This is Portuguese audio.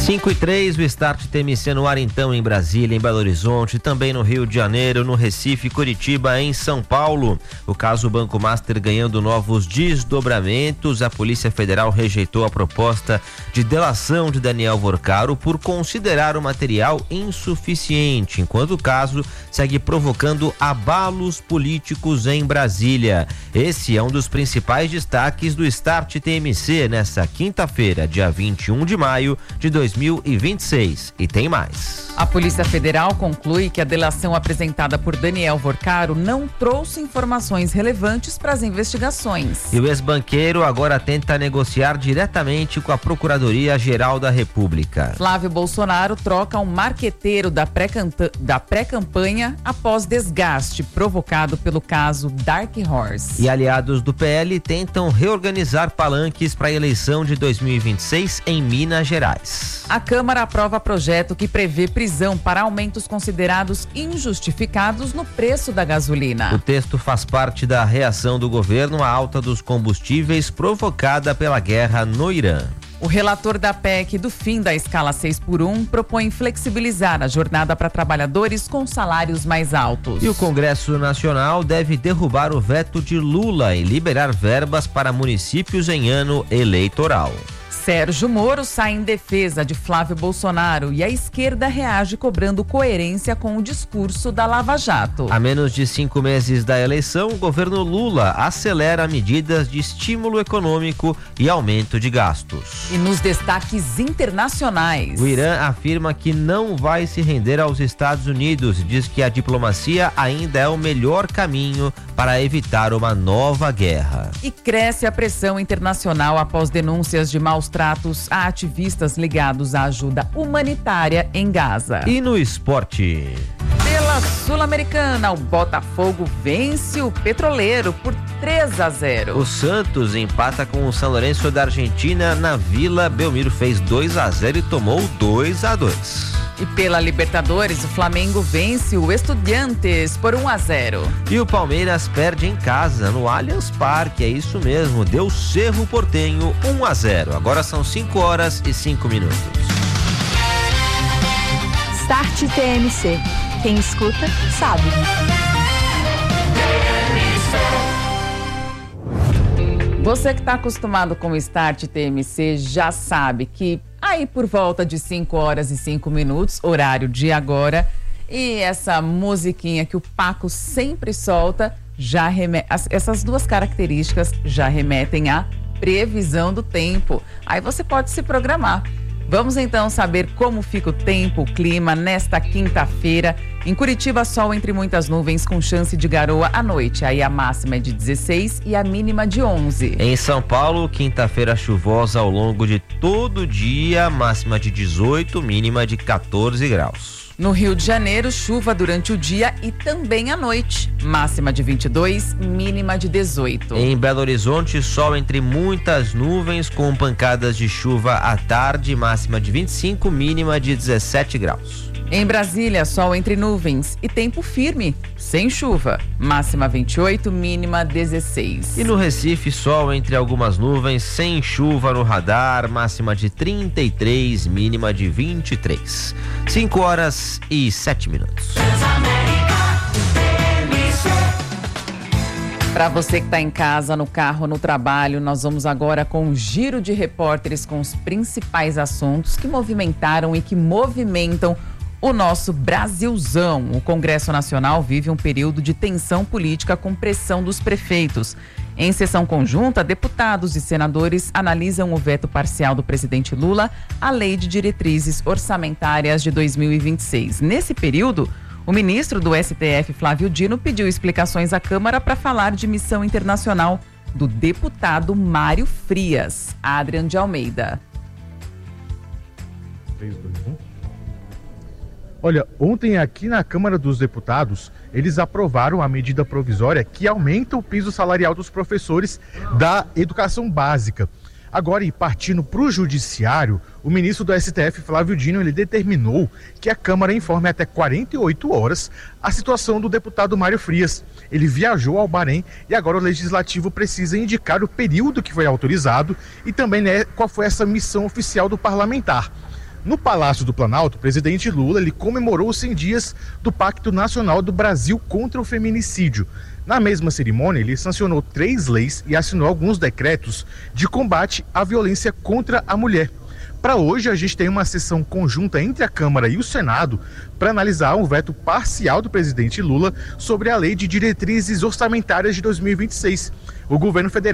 5:03, o Start TMC no ar então em Brasília, em Belo Horizonte, também no Rio de Janeiro, no Recife, Curitiba, em São Paulo. O caso Banco Master ganhando novos desdobramentos. A Polícia Federal rejeitou a proposta de delação de Daniel Vorcaro por considerar o material insuficiente, enquanto o caso segue provocando abalos políticos em Brasília. Esse é um dos principais destaques do Start TMC nesta quinta-feira, dia 21 de maio de 2026. E tem mais. A Polícia Federal conclui que a delação apresentada por Daniel Vorcaro não trouxe informações relevantes para as investigações. E o ex-banqueiro agora tenta negociar diretamente com a Procuradoria-Geral da República. Flávio Bolsonaro troca um marqueteiro da pré-campanha após desgaste provocado pelo caso Dark Horse. E aliados do PL tentam reorganizar palanques para a eleição de 2026 em Minas Gerais. A Câmara aprova projeto que prevê prisão para aumentos considerados injustificados no preço da gasolina. O texto faz parte da reação do governo à alta dos combustíveis provocada pela guerra no Irã. O relator da PEC do fim da escala 6x1 propõe flexibilizar a jornada para trabalhadores com salários mais altos. E o Congresso Nacional deve derrubar o veto de Lula e liberar verbas para municípios em ano eleitoral. Sérgio Moro sai em defesa de Flávio Bolsonaro e a esquerda reage cobrando coerência com o discurso da Lava Jato. A menos de 5 meses da eleição, o governo Lula acelera medidas de estímulo econômico e aumento de gastos. E nos destaques internacionais, o Irã afirma que não vai se render aos Estados Unidos e diz que a diplomacia ainda é o melhor caminho para evitar uma nova guerra. E cresce a pressão internacional após denúncias de maus tratos a ativistas ligados à ajuda humanitária em Gaza. E no esporte? Pela Sul-Americana, o Botafogo vence o Petroleiro por 3-0. O Santos empata com o São Lourenço da Argentina na Vila Belmiro, fez 2-0 e tomou 2-2. E pela Libertadores, o Flamengo vence o Estudiantes por 1-0. E o Palmeiras perde em casa, no Allianz Parque, é isso mesmo, deu Cerro Porteño 1-0. Agora são 5:05. Start TMC. Quem escuta, sabe. Você que está acostumado com o Start TMC já sabe que aí por volta de 5:05, horário de agora, e essa musiquinha que o Paco sempre solta, essas duas características já remetem à previsão do tempo. Aí você pode se programar. Vamos então saber como fica o tempo, o clima nesta quinta-feira. Em Curitiba, sol entre muitas nuvens com chance de garoa à noite. Aí a máxima é de 16 e a mínima de 11. Em São Paulo, quinta-feira chuvosa ao longo de todo o dia, máxima de 18, mínima de 14 graus. No Rio de Janeiro, chuva durante o dia e também à noite. Máxima de 22, mínima de 18. Em Belo Horizonte, sol entre muitas nuvens com pancadas de chuva à tarde, máxima de 25, mínima de 17 graus. Em Brasília, sol entre nuvens e tempo firme, sem chuva. Máxima 28, mínima 16. E no Recife, sol entre algumas nuvens, sem chuva no radar, máxima de 33, mínima de 23. 5:07. Para você que está em casa, no carro, no trabalho, nós vamos agora com um giro de repórteres com os principais assuntos que movimentaram e que movimentam o nosso Brasilzão. O Congresso Nacional vive um período de tensão política com pressão dos prefeitos. Em sessão conjunta, deputados e senadores analisam o veto parcial do presidente Lula à Lei de Diretrizes Orçamentárias de 2026. Nesse período, o ministro do STF, Flávio Dino, pediu explicações à Câmara para falar de missão internacional do deputado Mário Frias. Adrian de Almeida. Olha, ontem aqui na Câmara dos Deputados, eles aprovaram a medida provisória que aumenta o piso salarial dos professores da educação básica. Agora, e partindo para o judiciário, o ministro do STF, Flávio Dino, ele determinou que a Câmara informe até 48 horas a situação do deputado Mário Frias. Ele viajou ao Bahrein e agora o Legislativo precisa indicar o período que foi autorizado e também, qual foi essa missão oficial do parlamentar. No Palácio do Planalto, o presidente Lula ele comemorou os 100 dias do Pacto Nacional do Brasil contra o Feminicídio. Na mesma cerimônia, ele sancionou 3 leis e assinou alguns decretos de combate à violência contra a mulher. Para hoje, a gente tem uma sessão conjunta entre a Câmara e o Senado para analisar um veto parcial do presidente Lula sobre a Lei de Diretrizes Orçamentárias de 2026. O governo federal